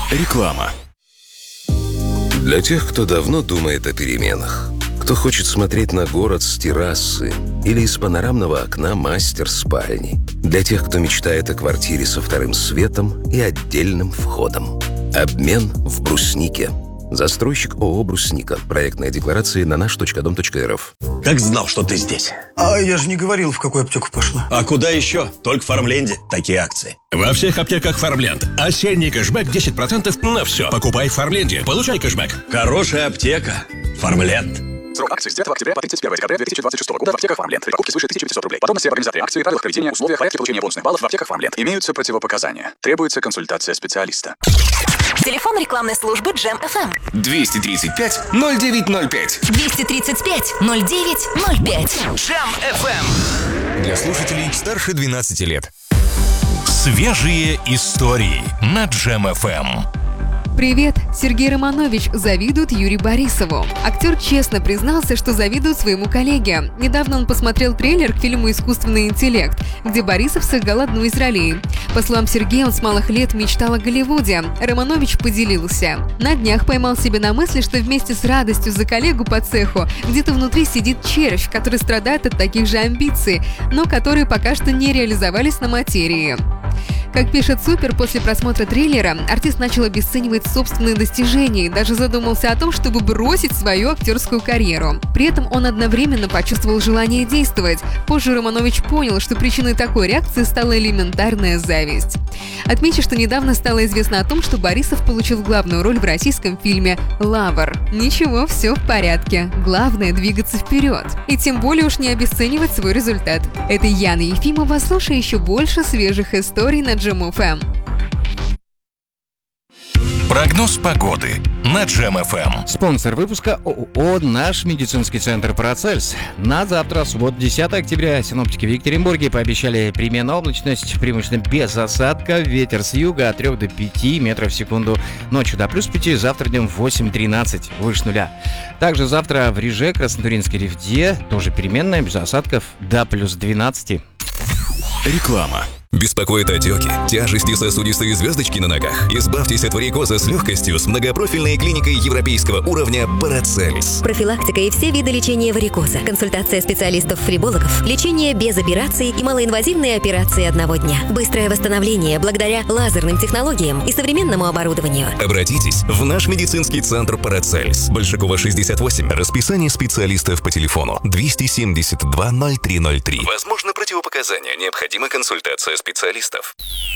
Реклама. Для тех, кто давно думает о переменах, кто хочет смотреть на город с террасы или из панорамного окна мастер-спальни, для тех, кто мечтает о квартире со вторым светом и отдельным входом. Обмен в Бруснике. Застройщик ООО «Брусника». Проектная декларация на наш.дом.рф. Как знал, что ты здесь. А я же не говорил, в какую аптеку пошла. А куда еще? Только в Фармленде такие акции. Во всех аптеках Фармленд. Осенний кэшбэк 10% на все. Покупай в Фармленде, получай кэшбэк. Хорошая аптека. Фармленд. Срок акции с 9 октября по 31 декабря 2026 года в аптеках Фармленд. При покупке свыше 1500 рублей. Подробности об организаторе акции, правилах проведения, условиях, порядке получения бонусных баллов в аптеках Фармленд. Имеются противопоказания. Требуется консультация специалиста. Телефон рекламной службы Джем FM. 235-0905. 235-0905. Джем FM. Для слушателей старше 12 лет. Свежие истории на Джем FM. Привет! Сергей Романович завидует Юрию Борисову. Актер честно признался, что завидует своему коллеге. Недавно он посмотрел трейлер к фильму «Искусственный интеллект», где Борисов сыграл одну из ролей. По словам Сергея, он с малых лет мечтал о Голливуде. Романович поделился. На днях поймал себя на мысли, что вместе с радостью за коллегу по цеху где-то внутри сидит червь, который страдает от таких же амбиций, но которые пока что не реализовались на материи. Как пишет Супер, после просмотра трейлера артист начал обесценивать собственные достижения и даже задумался о том, чтобы бросить свою актерскую карьеру. При этом он одновременно почувствовал желание действовать. Позже Романович понял, что причиной такой реакции стала элементарная зависть. Отмечу, что недавно стало известно о том, что Борисов получил главную роль в российском фильме «Лавр». Ничего, все в порядке. Главное – двигаться вперед. И тем более уж не обесценивать свой результат. Это Яна Ефимова. Слушай еще больше свежих историй на Джем FM. Прогноз погоды на Джем FM. Спонсор выпуска ООО «Наш медицинский центр Парацельс». На завтра, суббота, 10 октября, синоптики в Екатеринбурге пообещали переменную облачность, преимущественно без осадка, ветер с юга от 3 до 5 метров в секунду, ночью до плюс 5, завтра днем 8-13, выше нуля. Также завтра в Реже, Краснотуринской Ревде, тоже переменная, без осадков, до плюс 12. Реклама. Беспокоит отеки, тяжести, сосудистые звездочки на ногах? Избавьтесь от варикоза с легкостью с многопрофильной клиникой европейского уровня Парацельс. Профилактика и все виды лечения варикоза. Консультация специалистов-флебологов. Лечение без операций и малоинвазивные операции одного дня. Быстрое восстановление благодаря лазерным технологиям и современному оборудованию. Обратитесь в наш медицинский центр Парацельс. Большакова, 68. Расписание специалистов по телефону 272 0303. Возможно, противопоказания. Необходима консультация специалистов.